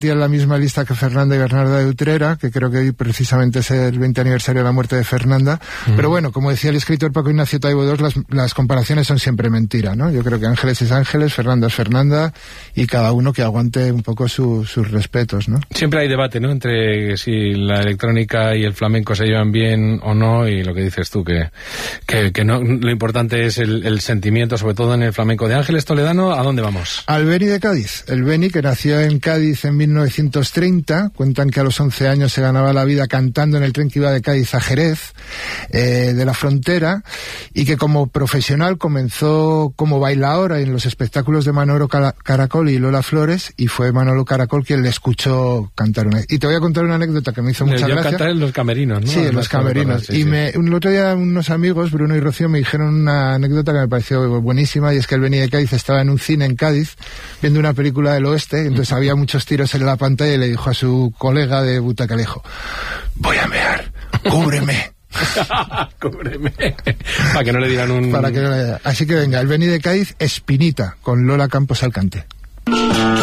en la misma lista que Fernanda y Bernarda de Utrera, que creo que hoy precisamente es el 20 aniversario de la muerte de Fernanda. Pero bueno, como decía el escritor Paco Ignacio Taibo II, las comparaciones son siempre mentira, ¿no? Yo creo que Ángeles es Ángeles, Fernanda es Fernanda, y cada uno que aguante un poco sus respetos, ¿no? Siempre hay debate, ¿no?, entre si la electrónica y el flamenco se llevan bien o no, y lo que dices tú, que no, lo importante es el sentimiento, sobre todo en el flamenco. De Ángeles Toledano, ¿a dónde vamos? Al Beni de Cádiz. El Beni, que nació en Cádiz en 1930, cuentan que a los 11 años se ganaba la vida cantando en el tren que iba de Cádiz a Jerez, de la frontera, y que como profesional comenzó como bailaora en los espectáculos de Manolo Caracol y Lola Flores, y fue Manolo Caracol quien le escuchó cantar una vez. Y te voy a contar una anécdota que me hizo mucha gracia. Cantar en los camerinos, ¿no? Sí, en los camerinos. Sí, el otro día unos amigos, Bruno y Rocío, me dijeron una anécdota que me pareció buenísima, y es que el Beni de Cádiz estaba en un cine en Cádiz viendo una película del oeste, entonces había muchos tiros en la pantalla, y le dijo a su colega de butaca, le dijo: voy a mear, cúbreme. Cúbreme. Para que no le digan un... Así que venga, el Beni de Cádiz, Espinita, con Lola Campos al cante.